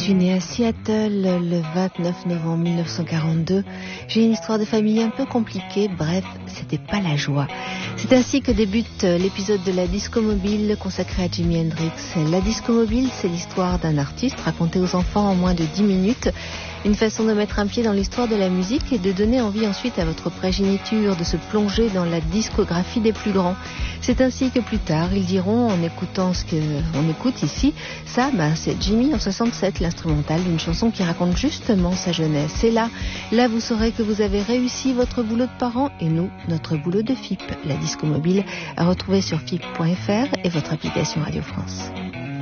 suis née à Seattle le 29 novembre 1942. J'ai une histoire de famille un peu compliquée. Bref, c'était pas la joie. C'est ainsi que débute l'épisode de la Disco Mobile consacré à Jimi Hendrix. La Disco Mobile, c'est l'histoire d'un artiste racontée aux enfants en moins de 10 minutes. Une façon de mettre un pied dans l'histoire de la musique et de donner envie ensuite à votre progéniture de se plonger dans la discographie des plus grands. C'est ainsi que plus tard, ils diront, en écoutant ce qu'on écoute ici, ça, c'est Jimi en 67, l'instrumental d'une chanson qui raconte justement sa jeunesse. Et là, vous saurez que vous avez réussi votre boulot de parent et nous, notre boulot de FIP. La Disco Mobile à retrouver sur FIP.fr et votre application Radio France.